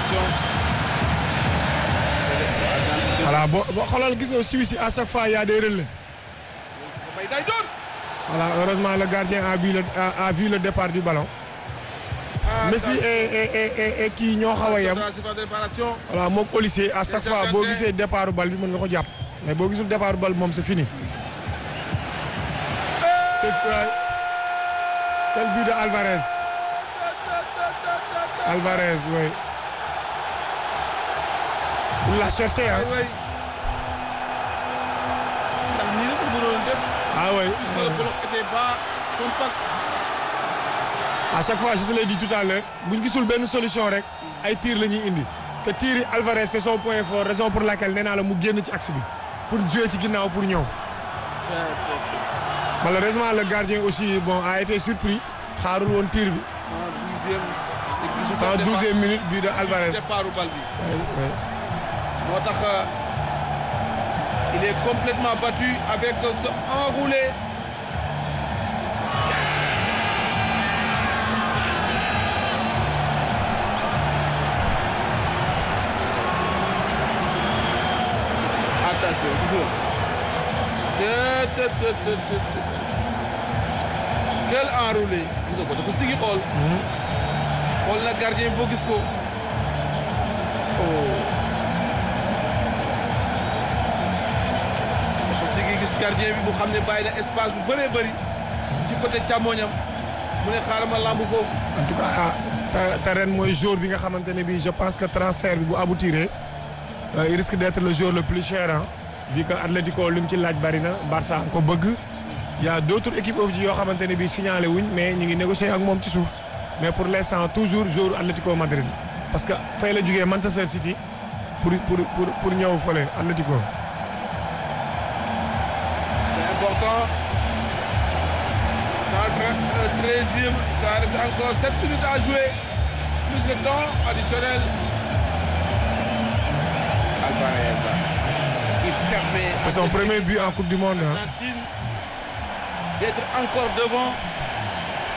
voilà boo xoolal gis nga Suisse yi à chaque fois y a des relais. Voilà, heureusement le gardien a vu le départ du ballon. Messi et kii ñoo xaw a yem. Voilà moom Olysée à chaque fois boo gisee départ bal bi mën nga ko jàpp. mais boo gisul départ bal moom c'est fini. Quel but de Alvarez. Alvarez, oui. Il l'a cherché, hein. Ah oui. Le bloc était bas, compact. À chaque fois, je te l'ai dit tout à l'heure, bu ñu gisul benn solution rek ay tir la ñuy indi te tir yi Alvarez c'est son point fort, raison pour laquelle nee naa la mu génn ci axe bi pour jouer ci ginnaaw pour ñëw. Malheureusement le gardien aussi bon a été surpris xaarul woon tir bi. 112e minute but de Alvarez. moo tax il est complètement battu avec ce enroulé. Attention, quel enroulé. gis nga ko dafa sigi xool. xool na gardien boo gis ko. dafa sigi gis gardien bi bu xam ne bàyyi na espace bu bëree bëri ci côté càmmoñam mu ne xaaral ma lamb foofu. En tout cas te ren mooy jour bi nga xamante ne bii je pense que transfert bi bu aboutiré il risque d'être le joueur le plus cher ah. vu que Atlético li mu ci laaj bari na Barça ko bëgg. Il y a d'autres équipes yoo xamante ne bii signalé wuñ mais ñu ngi négocier ak moom ci suuf mais pour l'instant toujours joueur Atlético Madrid parce que fay la jógee Manchester City pour ñëw fële Atlético. C'est important. 113e, ça reste encore 7 minutes à jouer. Plus de temps additionnel. Alvarez qui permet. C'est son premier but en Coupe du Monde. Argentine d'être encore devant.